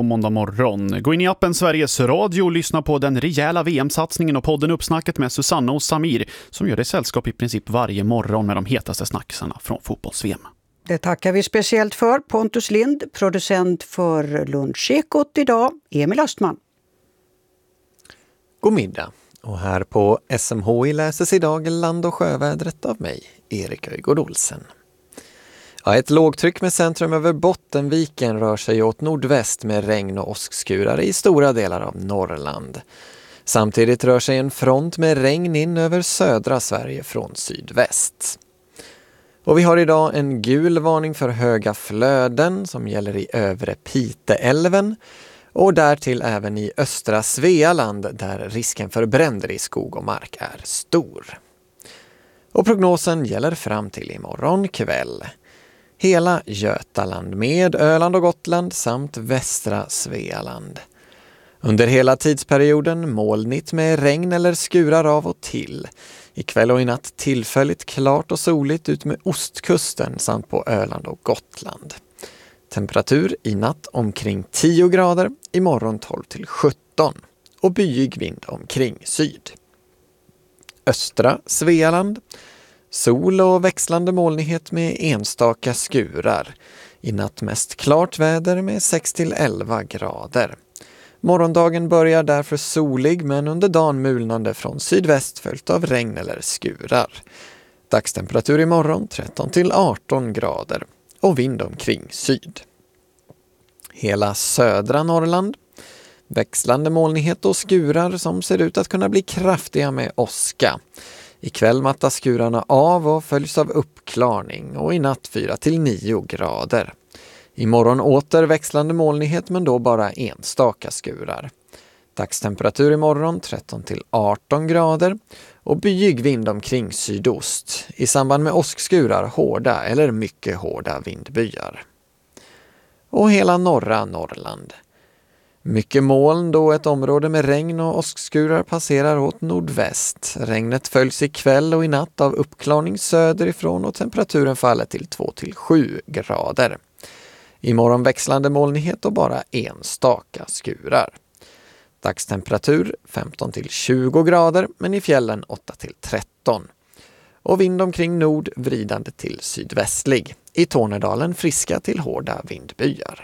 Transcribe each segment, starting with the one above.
måndag morgon. Gå in i appen Sveriges Radio och lyssna på den rejäla VM-satsningen och podden Uppsnacket med Susanna och Samir som gör dig sällskap i princip varje morgon med de hetaste snacksarna från fotbolls-VM. Det tackar vi speciellt för. Pontus Lind, producent för Lunchekot idag, Emil Östman. God middag. Och här på SMHI läses idag land- och sjövädret av mig, Erik Öjgård Olsen. Ja, ett lågtryck med centrum över Bottenviken rör sig åt nordväst med regn och åskskurar i stora delar av Norrland. Samtidigt rör sig en front med regn in över södra Sverige från sydväst. Och vi har idag en gul varning för höga flöden som gäller i övre Piteälven och därtill även i östra Svealand där risken för bränder i skog och mark är stor. Och prognosen gäller fram till imorgon kväll. Hela Götaland med Öland och Gotland samt västra Svealand. Under hela tidsperioden molnigt med regn eller skurar av och till. Ikväll och i natt tillfälligt klart och soligt ut med ostkusten samt på Öland och Gotland. Temperatur i natt omkring 10 grader, imorgon 12 till 17 och byig vind omkring syd. Östra Svealand. Sol och växlande molnighet med enstaka skurar. I natt mest klart väder med 6 till 11 grader. Morgondagen börjar därför solig men under dagen mulnande från sydväst följt av regn eller skurar. Dagstemperatur imorgon 13 till 18 grader och vind omkring syd. Hela södra Norrland. Växlande molnighet och skurar som ser ut att kunna bli kraftiga med åska. Ikväll mattas skurarna av och följs av uppklarning och i natt 4 till 9 grader. Imorgon åter växlande molnighet men då bara enstaka skurar. Dagstemperatur imorgon 13 till 18 grader och byig vind omkring sydost. I samband med åskskurar hårda eller mycket hårda vindbyar. Och hela norra Norrland. Mycket moln då ett område med regn och åskskurar passerar åt nordväst. Regnet följs ikväll och i natt av uppklarning söderifrån och temperaturen faller till 2 till 7 grader. Imorgon växlande molnighet och bara enstaka skurar. Dagstemperatur 15 till 20 grader men i fjällen 8 till 13. Och vind omkring nord vridande till sydvästlig. I Tornedalen friska till hårda vindbyar.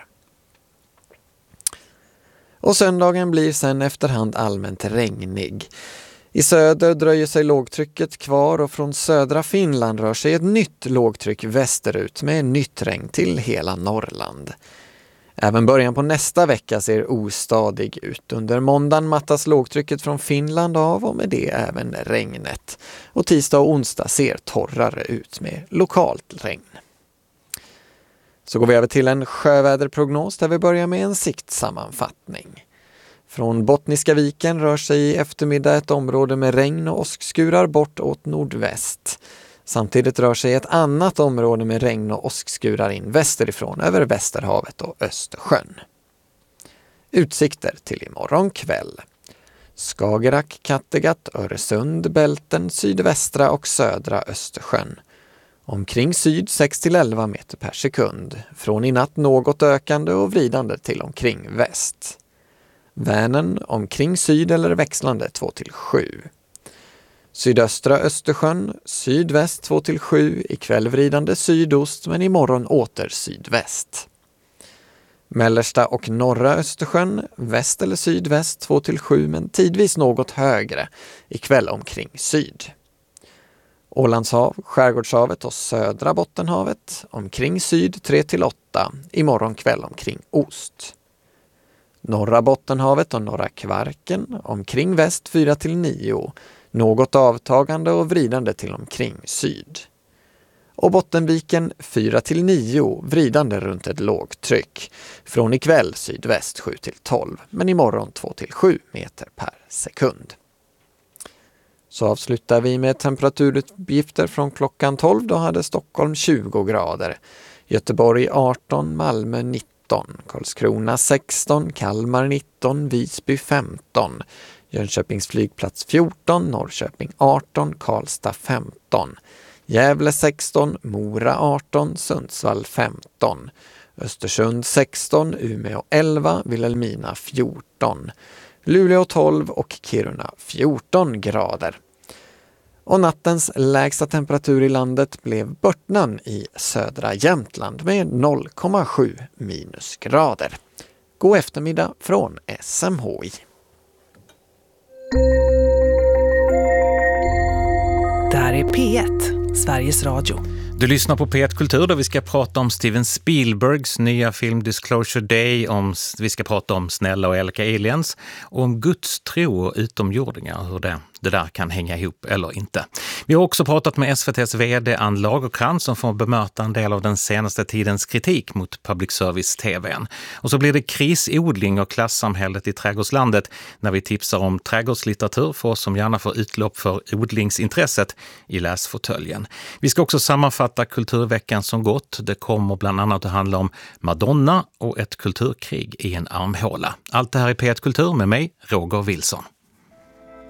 Och söndagen blir sen efterhand allmänt regnig. I söder dröjer sig lågtrycket kvar och från södra Finland rör sig ett nytt lågtryck västerut med nytt regn till hela Norrland. Även början på nästa vecka ser ostadig ut. Under måndagen mattas lågtrycket från Finland av och med det även regnet. Och tisdag och onsdag ser torrare ut med lokalt regn. Så går vi över till en sjöväderprognos där vi börjar med en siktsammanfattning. Från Bottniska viken rör sig i eftermiddag ett område med regn och åskskurar bort åt nordväst. Samtidigt rör sig ett annat område med regn och åskskurar in västerifrån över Västerhavet och Östersjön. Utsikter till imorgon kväll. Skagerrak, Kattegatt, Öresund, Bälten, sydvästra och södra Östersjön. Omkring syd 6 till 11 meter per sekund. Från i natt något ökande och vridande till omkring väst. Vänern omkring syd eller växlande 2 till 7. Sydöstra Östersjön, sydväst 2 till 7, ikväll vridande sydost men imorgon åter sydväst. Mellersta och norra Östersjön, väst eller sydväst 2 till 7 men tidvis något högre, ikväll omkring syd. Ålandshav, Skärgårdshavet och södra Bottenhavet, omkring syd 3 till 8, imorgon kväll omkring ost. Norra Bottenhavet och norra Kvarken, omkring väst 4 till 9, något avtagande och vridande till omkring syd. Och Bottenviken 4 till 9, vridande runt ett lågtryck. Från ikväll sydväst 7 till 12, men imorgon 2 till 7 meter per sekund. Så avslutar vi med temperaturuppgifter från klockan 12. Då hade Stockholm 20 grader, Göteborg 18, Malmö 19, Karlskrona 16, Kalmar 19, Visby 15, Jönköpings flygplats 14, Norrköping 18, Karlstad 15, Gävle 16, Mora 18, Sundsvall 15, Östersund 16, Umeå 11, Vilhelmina 14, Luleå 12 och Kiruna 14 grader. Och nattens lägsta temperatur i landet blev Börtnan i södra Jämtland med 0,7 minusgrader. God eftermiddag från SMHI. Det här är P1, Sveriges Radio. Du lyssnar på P1 Kultur där vi ska prata om Steven Spielbergs nya film Disclosure Day, vi ska prata om snälla och elaka aliens och om Guds tro och utomjordingar, hur det där kan hänga ihop eller inte. Vi har också pratat med SVT:s vd Ann Lagercrantz som får bemöta en del av den senaste tidens kritik mot public service-tvn. Och så blir det krisodling och klassamhället i trädgårdslandet när vi tipsar om trädgårdslitteratur för oss som gärna får utlopp för odlingsintresset i läsfåtöljen. Vi ska också sammanfatta kulturveckan som gått. Det kommer bland annat att handla om Madonna och ett kulturkrig i en armhåla. Allt det här är P1 Kultur med mig, Roger Wilson.